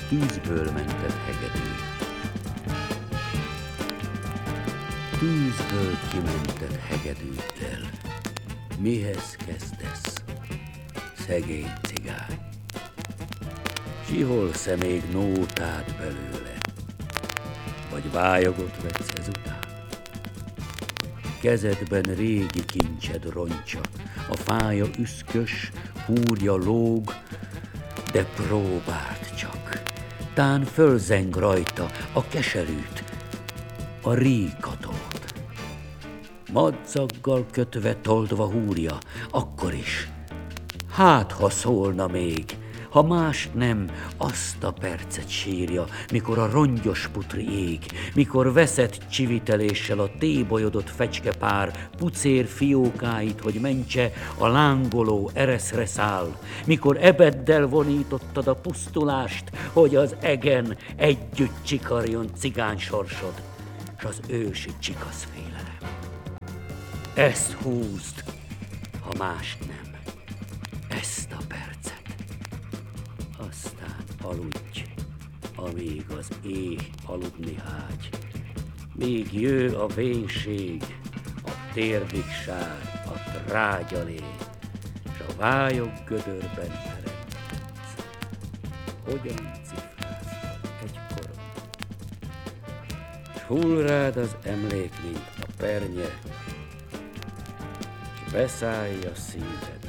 tűzből mentett hegedű. Tűzből kimentett hegedűddel, mihez kezdesz, szegény cigány? Siholsz még nótát belőle, vagy vályogot vetsz ezután? Kezedben régi kincsed roncsa, a fája üszkös, húrja lóg, de próbáld csak, tán fölzeng rajta a keserűt, a ríkatót. Madzaggal kötve toldva húrja, akkor is. Hát, ha szólna még, ha mást nem, azt a percet sírja, mikor a rongyos putri ég, mikor veszett csiviteléssel a tébolyodott fecskepár pucér fiókáit, hogy mentse, a lángoló ereszre száll, mikor ebeddel vonítottad a pusztulást, hogy az egen együtt csikarjon cigány sorsod, s az ősi csikasz félelem. Ezt húzd, ha mást nem, ezt a percet. Aztán aludj, amíg az éh aludni hágy, míg jő a vénség, a térdigság, a trágyalé, s a vályok gödörben merenghetsz. Hogyan cifráztad egykoron? S hull rád az emlék, mint a pernye, s beszállja szíved